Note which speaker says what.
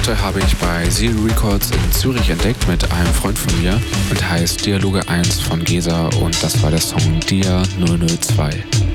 Speaker 1: Sorte habe ich bei Zero Records in Zürich entdeckt mit einem Freund von mir und heißt Dialoge 1 von Gesa und das war der Song Dia 002.